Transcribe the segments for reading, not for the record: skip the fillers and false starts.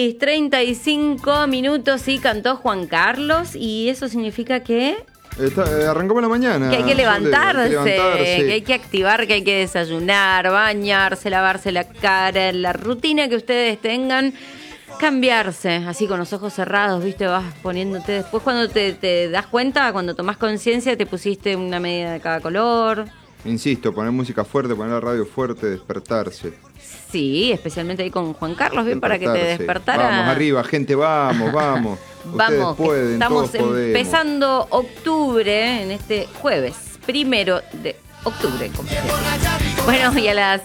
6:35 y cantó Juan Carlos, y eso significa que arrancamos la mañana. que hay que levantarse, que hay que activar, que hay que desayunar, bañarse, lavarse la cara, la rutina que ustedes tengan. Cambiarse, así con los ojos cerrados, ¿viste? Vas poniéndote. Después cuando te das cuenta, cuando tomás conciencia, te pusiste una media de cada color. Insisto, poner música fuerte, poner la radio fuerte, despertarse. Sí, especialmente ahí con Juan Carlos, bien, para que te despertara. Vamos arriba, gente, vamos. Vamos, pueden, estamos empezando octubre en este jueves, 1 de octubre. Como siempre. Bueno, y a las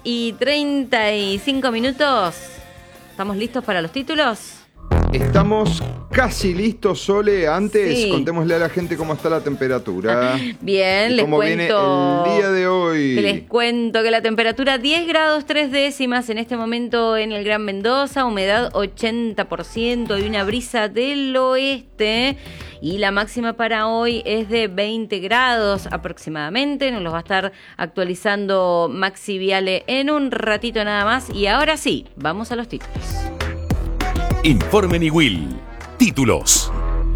6:35, ¿estamos listos para los títulos? Estamos casi listos, Sole. Antes, sí, contémosle a la gente cómo está la temperatura. Bien, les cuento. ¿Cómo viene el día de hoy? Les cuento que la temperatura 10 grados 3 décimas en este momento en el Gran Mendoza, humedad 80% y una brisa del oeste. Y la máxima para hoy es de 20 grados aproximadamente. Nos los va a estar actualizando Maxi Viale en un ratito nada más. Y ahora sí, vamos a los títulos. Informe Niwil. Títulos.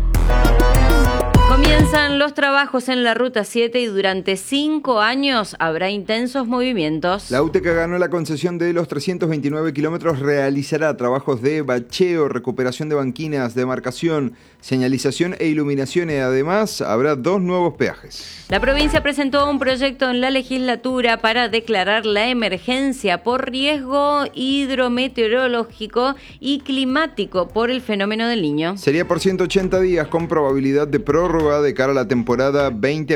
Comienzan los trabajos en la Ruta 7 y durante 5 años habrá intensos movimientos. La UTECA ganó la concesión de los 329 kilómetros, realizará trabajos de bacheo, recuperación de banquinas, demarcación, señalización e iluminación, y además habrá 2 nuevos peajes. La provincia presentó un proyecto en la legislatura para declarar la emergencia por riesgo hidrometeorológico y climático por el fenómeno del Niño. Sería por 180 días con probabilidad de prórroga de cara a la temporada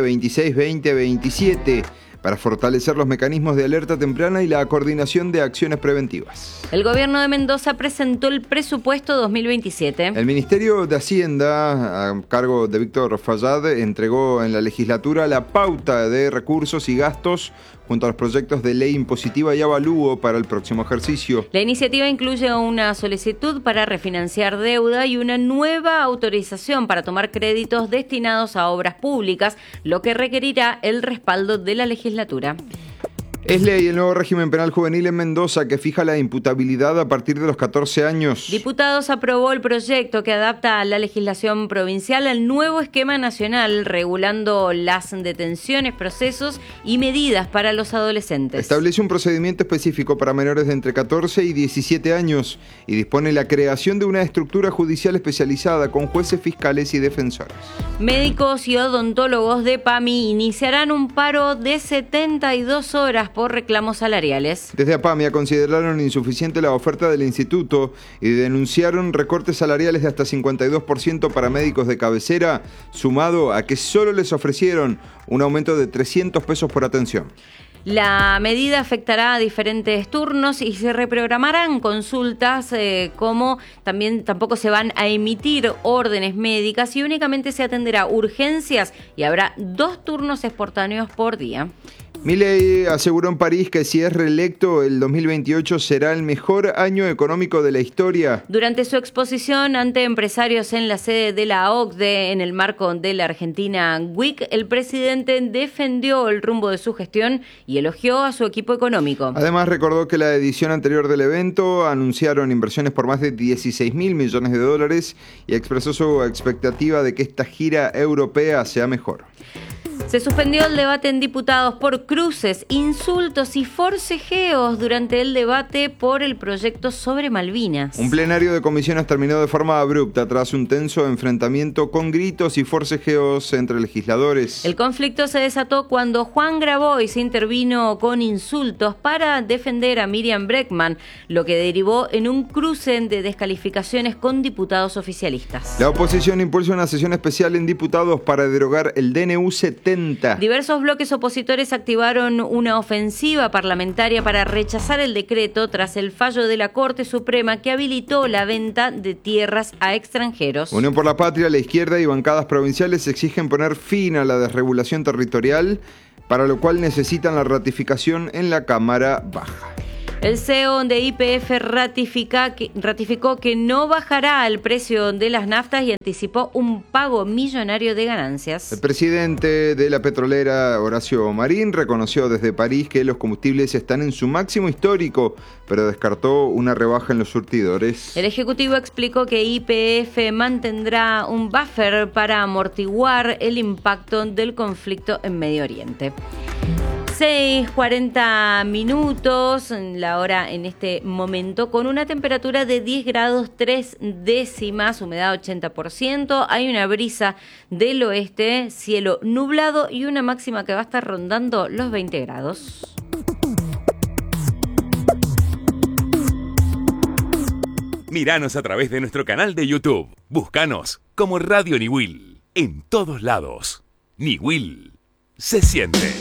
2026-2027 para fortalecer los mecanismos de alerta temprana y la coordinación de acciones preventivas. El gobierno de Mendoza presentó el presupuesto 2027. El Ministerio de Hacienda, a cargo de Víctor Fallad, entregó en la legislatura la pauta de recursos y gastos junto a los proyectos de ley impositiva y avalúo para el próximo ejercicio. La iniciativa incluye una solicitud para refinanciar deuda y una nueva autorización para tomar créditos destinados a obras públicas, lo que requerirá el respaldo de la legislatura. Es ley el nuevo régimen penal juvenil en Mendoza que fija la imputabilidad a partir de los 14 años. Diputados aprobó el proyecto que adapta a la legislación provincial al nuevo esquema nacional, regulando las detenciones, procesos y medidas para los adolescentes. Establece un procedimiento específico para menores de entre 14 y 17 años y dispone la creación de una estructura judicial especializada con jueces, fiscales y defensores. Médicos y odontólogos de PAMI iniciarán un paro de 72 horas por reclamos salariales. Desde APAMIA consideraron insuficiente la oferta del instituto y denunciaron recortes salariales de hasta 52% para médicos de cabecera, sumado a que solo les ofrecieron un aumento de 300 pesos por atención. La medida afectará a diferentes turnos y se reprogramarán consultas, como también tampoco se van a emitir órdenes médicas y únicamente se atenderá urgencias y habrá 2 turnos espontáneos por día. Milei aseguró en París que si es reelecto, el 2028 será el mejor año económico de la historia. Durante su exposición ante empresarios en la sede de la OCDE en el marco de la Argentina Week, el presidente defendió el rumbo de su gestión y elogió a su equipo económico. Además, recordó que la edición anterior del evento anunciaron inversiones por más de 16.000 millones de dólares y expresó su expectativa de que esta gira europea sea mejor. Se suspendió el debate en diputados por cruces, insultos y forcejeos durante el debate por el proyecto sobre Malvinas. Un plenario de comisiones terminó de forma abrupta tras un tenso enfrentamiento con gritos y forcejeos entre legisladores. El conflicto se desató cuando Juan Grabois intervino con insultos para defender a Miriam Bregman, lo que derivó en un cruce de descalificaciones con diputados oficialistas. La oposición impulsa una sesión especial en diputados para derogar el DNU 70. Diversos bloques opositores activaron una ofensiva parlamentaria para rechazar el decreto tras el fallo de la Corte Suprema que habilitó la venta de tierras a extranjeros. Unión por la Patria, la izquierda y bancadas provinciales exigen poner fin a la desregulación territorial, para lo cual necesitan la ratificación en la Cámara Baja. El CEO de YPF ratificó que no bajará el precio de las naftas y anticipó un pago millonario de ganancias. El presidente de la petrolera, Horacio Marín, reconoció desde París que los combustibles están en su máximo histórico, pero descartó una rebaja en los surtidores. El ejecutivo explicó que YPF mantendrá un buffer para amortiguar el impacto del conflicto en Medio Oriente. 6:40 minutos, la hora en este momento, con una temperatura de 10 grados 3 décimas, humedad 80%, hay una brisa del oeste, cielo nublado y una máxima que va a estar rondando los 20 grados. Míranos a través de nuestro canal de YouTube. Búscanos como Radio Niwil. En todos lados. Niwil se siente.